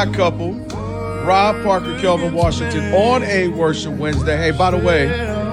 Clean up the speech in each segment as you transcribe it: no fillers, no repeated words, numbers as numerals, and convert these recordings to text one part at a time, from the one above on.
odd couple, Rob Parker, Kelvin Washington, on a Worship Wednesday. Hey, by the way,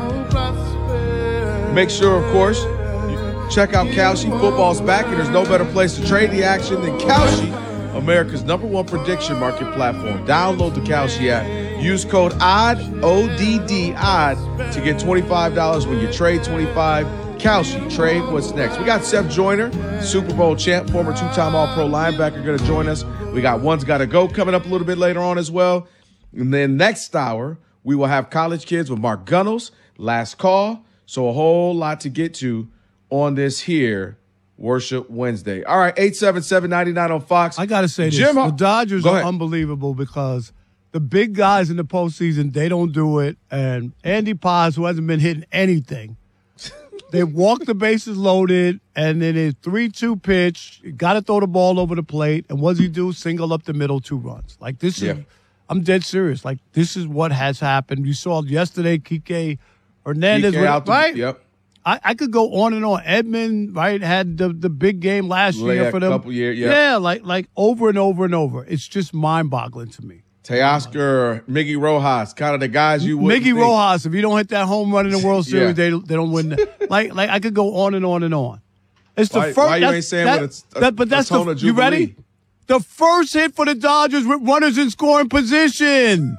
make sure, of course, you check out Kalshi. Football's back, and there's no better place to trade the action than Kalshi, America's #1 prediction market platform. Download the Kalshi app. Use code ODD, ODD, ODD, to get $25 when you trade 25. Kalshi, trade what's next. We got Seth Joyner, Super Bowl champ, former 2-time All-Pro linebacker, going to join us. We got One's Gotta Go coming up a little bit later on as well. And then next hour, we will have College Kids with Mark Gunnels, Last Call. So a whole lot to get to on this here Worship Wednesday. All right, 877-99 on Fox. I got to say this. The Dodgers are unbelievable because the big guys in the postseason, they don't do it. And Andy Paz, who hasn't been hitting anything, they walk the bases loaded, and then it's 3-2 pitch. You got to throw the ball over the plate. And what does he do? Single up the middle, 2 runs. Like, this is – I'm dead serious. Like, this is what has happened. You saw yesterday Kike Hernandez, right? Yep. I could go on and on. Edmund, right, had the big game last year for them. Couple years, yeah, like over and over and over. It's just mind-boggling to me. Teoscar, Miggy Rojas, kind of the guys you would. Miggy Rojas, if you don't hit that home run in the World Series, they don't win. Like I could go on and on and on. It's the first. Why you ain't saying what it's? But that's the. You ready? The first hit for the Dodgers with runners in scoring position.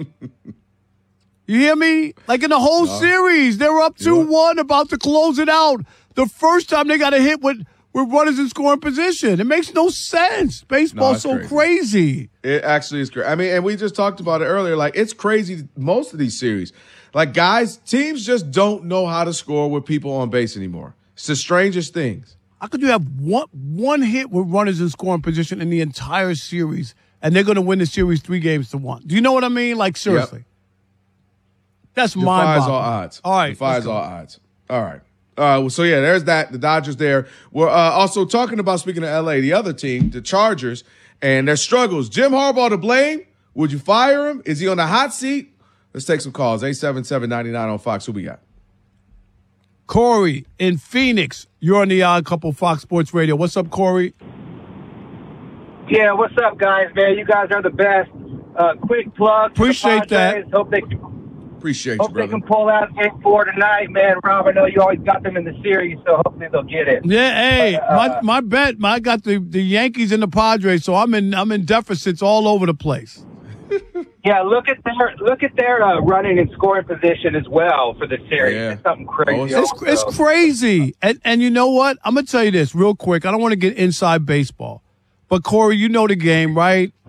You hear me? Like in the whole series, they were up 2-1, about to close it out. The first time they got a hit with runners in scoring position. It makes no sense. Baseball's so crazy. It actually is crazy. I mean, and we just talked about it earlier. Like, it's crazy, most of these series. Like, guys, teams just don't know how to score with people on base anymore. It's the strangest things. How could you have one hit with runners in scoring position in the entire series, and they're going to win the series 3-1? Do you know what I mean? Like, seriously. Yep. That's mind-boggling. Defies all odds. All right. Defies all odds. All right. So, yeah, there's that. The Dodgers there. We're also talking about, speaking of L.A., the other team, the Chargers, and their struggles. Jim Harbaugh to blame? Would you fire him? Is he on the hot seat? Let's take some calls. 877-99 on Fox. Who we got? Corey in Phoenix. You're on the Odd Couple Fox Sports Radio. What's up, Corey? Yeah, what's up, guys, man? You guys are the best. Quick plug. Appreciate that. Hope they can. Appreciate you, brother. Hope they can pull out Game 4 tonight, man. Rob, I know you always got them in the series, so hopefully they'll get it. Yeah, hey, my bet, I got the Yankees and the Padres, so I'm in deficits all over the place. Yeah, look at their running and scoring position as well for the series. Yeah. It's something crazy. It's crazy. And you know what? I'm gonna tell you this real quick. I don't want to get inside baseball, but Corey, you know the game, right?